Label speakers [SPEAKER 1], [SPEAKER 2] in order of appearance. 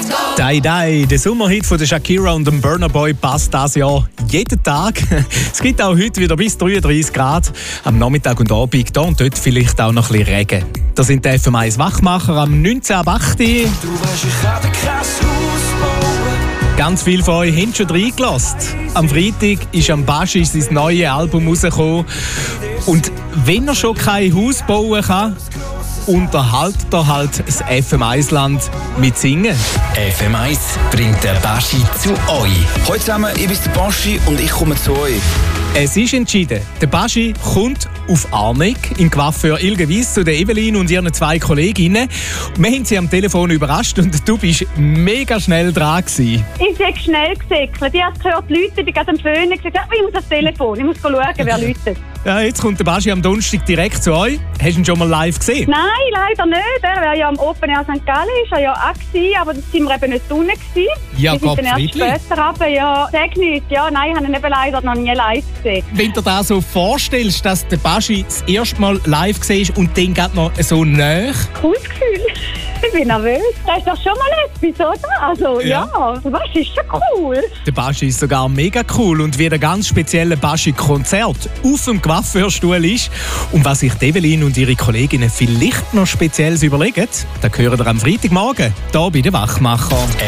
[SPEAKER 1] Die, der Sommerhit von der Shakira und dem Burna Boy passt das Jahr jeden Tag. Es gibt auch heute wieder bis 33 Grad. Am Nachmittag und Abend da und dort vielleicht auch noch ein bisschen Regen. Das sind die FM1 Wachmacher am 19. ab 8.
[SPEAKER 2] Du weißt, ich kann dir kein Haus bauen.
[SPEAKER 1] Ganz viele von euch haben schon reingelassen. Am Freitag ist am Baschi sein neues Album rausgekommen. Und wenn er schon kein Haus bauen kann, unterhaltet er halt das FM1-Land mit Singen.
[SPEAKER 3] FM1 bringt der Baschi zu euch.
[SPEAKER 2] Hallo zusammen, ich bin der Baschi und ich komme zu euch.
[SPEAKER 1] Es ist entschieden. Der Baschi kommt auf Arnig in Coiffeur Ilgewies zu der Evelyn und ihren 2 Kolleginnen. Wir haben sie am Telefon überrascht und du bist mega schnell dran gewesen.
[SPEAKER 4] Ich bin schnell gesäckelt. Ich habe gehört, die Leute, ich bin gerade am Föhnen, gesagt, ich muss ans Telefon, ich muss schauen, wer läutet.
[SPEAKER 1] Ja, jetzt kommt der Baschi am Donnerstag direkt zu euch. Hast du ihn schon mal live gesehen?
[SPEAKER 4] Nein, leider nicht. Er war ja am Open Air St. Gallen, ist er ja auch gewesen, aber da sind wir eben nicht unten gewesen.
[SPEAKER 1] Ja,
[SPEAKER 4] wir sind dann erst
[SPEAKER 1] Friedli.
[SPEAKER 4] später runter. Ja, sag nicht. Ja, nein, ich habe ihn eben leider noch nie live gesehen.
[SPEAKER 1] Wenn du dir das so vorstellst, dass der Baschi das erste Mal live siehst und dann gerade noch so nah.
[SPEAKER 4] Cooles Gefühl. Ich bin nervös. Das ist doch schon mal etwas, oder? Also, ja, was ist schon cool.
[SPEAKER 1] Der Baschi ist sogar mega cool und wie ein ganz spezielles Baschi-Konzert auf dem Coiffeurstuhl ist. Und was sich Evelyn und ihre Kolleginnen vielleicht noch Spezielles überlegen, das hören wir am Freitagmorgen hier bei den Wachmachern.